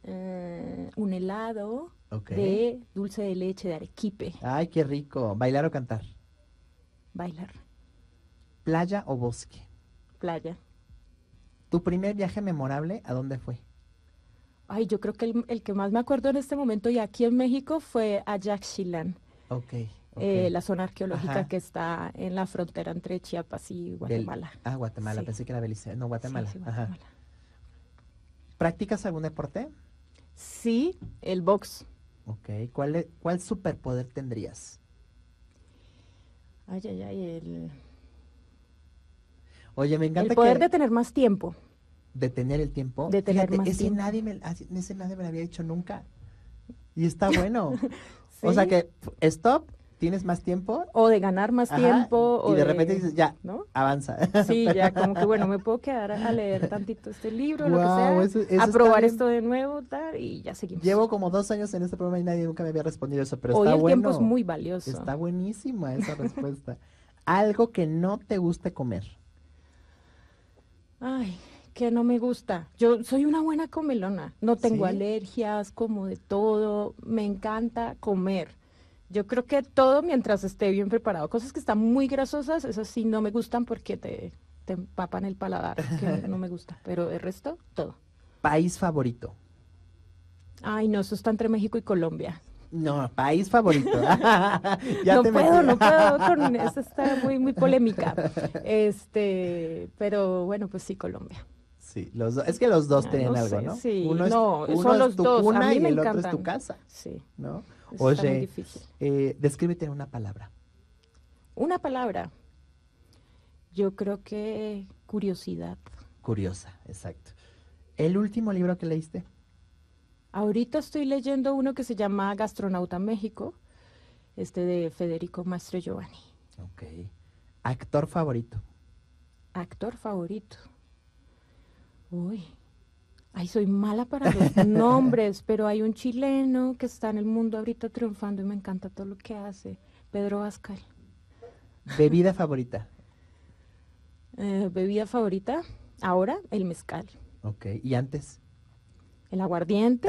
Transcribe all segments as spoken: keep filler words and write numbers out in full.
eh, un helado Ok. de dulce de leche de arequipe. Ay, qué rico. ¿Bailar o cantar? Bailar, ¿Playa o bosque? playa. ¿Tu primer viaje memorable a dónde fue? Ay, yo creo que el, el que más me acuerdo en este momento y aquí en México fue Ayaxchilán, Ok, ok. eh, la zona arqueológica Ajá. que está en la frontera entre Chiapas y Bel Guatemala. ah, Guatemala. Sí, Pensé que era Belice. No, sí, Guatemala. sí, Ajá. Guatemala. ¿Practicas algún deporte? Sí, el box. Ok. ¿Cuál, e- cuál superpoder tendrías? Ay, ay, ay, el, Oye, me el encanta poder de que tener más tiempo, detener el tiempo. de tener Fíjate, más ese tiempo. nadie me, así- ese nadie me lo había dicho nunca. Y está bueno. O sea Sí, que, f- stop, tienes más tiempo. o de ganar más Ajá. tiempo, Y o de repente de, dices, ya, ¿no? avanza. Sí, Pero, ya como que bueno, me puedo quedar a, a leer tantito este libro, lo que wow, sea, eso, a eso está probar esto bien. de nuevo, tal, y ya seguimos. Llevo como dos años en este programa y nadie nunca me había respondido eso, pero Hoy está el tiempo es bueno. muy valioso. Está buenísima esa respuesta. Algo que no te guste comer. Ay, que no me gusta. Yo soy una buena comelona, no tengo ¿Sí? alergias, como de todo, me encanta comer. Yo creo que todo mientras esté bien preparado. Cosas que están muy grasosas, esas sí no me gustan porque te, te empapan el paladar, que no me gusta. Pero el resto, todo. País favorito. Ay, no, eso está entre México y Colombia. No, país favorito. Ya No te metí. puedo, no puedo con esta está muy, muy polémica. Este, pero bueno, pues sí, Colombia. Sí, los dos. Es que los dos Ay, tienen no algo, sé, ¿no? sí, Uno es, no, uno son es los tu dos. A cuna mí y me el otro es tu encantan. casa, Sí, ¿no? eso está muy Oye, difícil. eh, descríbete en una palabra. Una palabra, yo creo que curiosidad. Curiosa, exacto. ¿El último libro que leíste? Ahorita estoy leyendo uno que se llama Gastronauta México, este de Federico Mastre Giovanni. Ok. ¿Actor favorito? Actor favorito. Uy, ay, soy mala para los nombres, pero hay un chileno que está en el mundo ahorita triunfando y me encanta todo lo que hace. Pedro Pascal. ¿Bebida favorita? Eh, bebida favorita, ahora el mezcal. Ok. ¿Y antes? El aguardiente.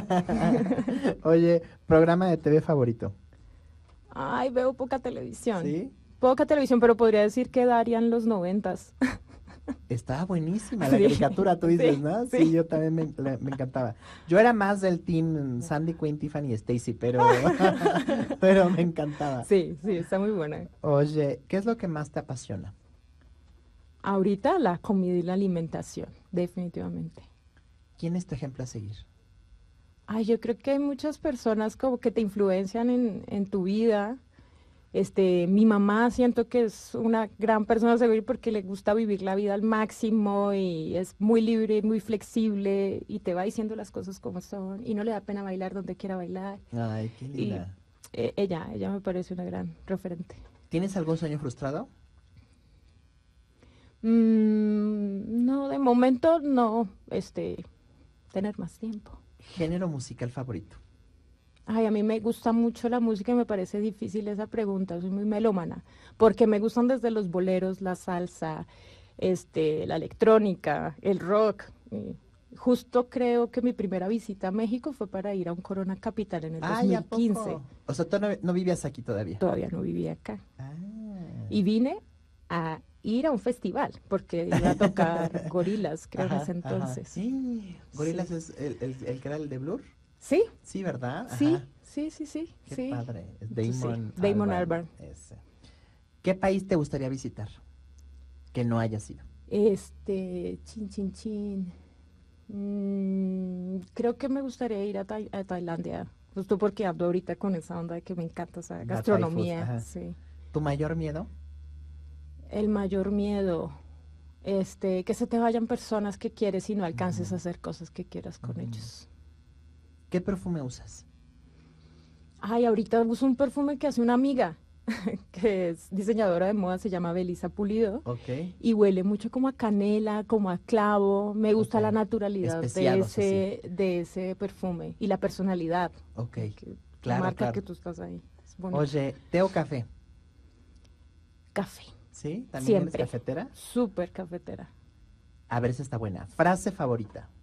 Oye, programa de T V favorito. Ay, veo poca televisión. ¿Sí? Poca televisión, pero podría decir que darían los noventas. Estaba buenísima la Sí, caricatura, tú dices, sí, ¿no? Sí, sí. yo también me, la- me encantaba. Yo era más del team Sandy, Quinn, Tiffany y Stacy, pero, pero me encantaba. Sí, sí, está muy buena. Oye, ¿qué es lo que más te apasiona? Ahorita la comida y la alimentación, definitivamente. ¿Quién es tu ejemplo a seguir? Ay, yo creo que hay muchas personas como que te influencian en, en tu vida. Este, mi mamá siento que es una gran persona a seguir porque le gusta vivir la vida al máximo y es muy libre, muy flexible y te va diciendo las cosas como son y no le da pena bailar donde quiera bailar. Ay, qué Y linda. eh, ella, ella me parece una gran referente. ¿Tienes algún sueño frustrado? Mm, no, de momento no, este, tener más tiempo. ¿Género musical favorito? Ay, a mí me gusta mucho la música y me parece difícil esa pregunta, soy muy melómana, porque me gustan desde los boleros, la salsa, este, la electrónica, el rock. y Justo creo que mi primera visita a México fue para ir a un Corona Capital en el Ay, ¿a dos mil quince. poco? O sea, tú no, no vivías aquí todavía. Todavía no vivía acá. Ah. Y vine a ir a un festival, porque iba a tocar Gorilas, creo, en ese Ajá, ajá. entonces. Sí. Sí. ¿Gorilas es el, el, el que era el de Blur? Sí, Sí, ¿verdad? sí, Ajá. sí, sí, sí, Qué sí. padre. Es Sí, sí. Damon Damon Albarn. Albarn. Ese. ¿Qué país te gustaría visitar que no hayas ido? Este, chin, chin, chin. Mm, creo que me gustaría ir a, Tai- a Tailandia, justo porque ando ahorita con esa onda de que me encanta esa La Thai food, gastronomía, ajá. sí. ¿Tu mayor miedo? El mayor miedo, este, que se te vayan personas que quieres y no alcances Ujú, a hacer cosas que quieras con ujú. ellos. ¿Qué perfume usas? Ay, ahorita uso un perfume que hace una amiga, que es diseñadora de moda, se llama Belisa Pulido, Ok, y huele mucho como a canela, como a clavo. Me ok. gusta la naturalidad de Especiados así. ese, de ese perfume y la personalidad Ok, que claro, marca claro. que tú estás ahí. Es bonito. Oye, ¿té o café? Café, ¿Sí? ¿También eres siempre. cafetera? Súper cafetera. A ver, esa está buena. Frase favorita.